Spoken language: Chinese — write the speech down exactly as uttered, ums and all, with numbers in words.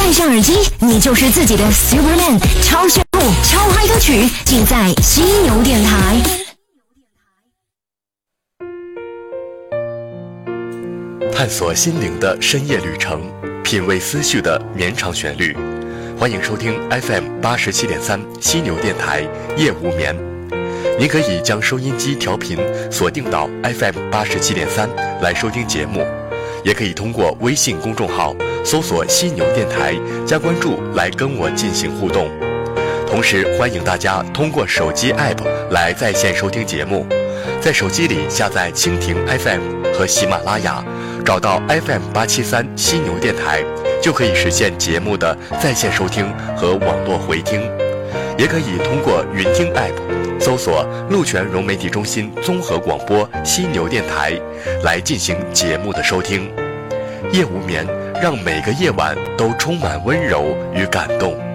戴上耳机，你就是自己的 Superman， 超炫酷、超嗨歌曲，尽在犀牛电台。 探索心灵的深夜旅程，品味思绪的绵长旋律。欢迎收听 F M 八十七点三犀牛电台夜无眠。您可以将收音机调频锁定到 F M 八十七点三来收听节目，也可以通过微信公众号搜索犀牛电台加关注来跟我进行互动。同时欢迎大家通过手机 App 来在线收听节目，在手机里下载蜻蜓 F M 和喜马拉雅，找到 F M 八七三犀牛电台，就可以实现节目的在线收听和网络回听。也可以通过云听 App 搜索陆泉融媒体中心综合广播犀牛电台来进行节目的收听。夜无眠，让每个夜晚都充满温柔与感动。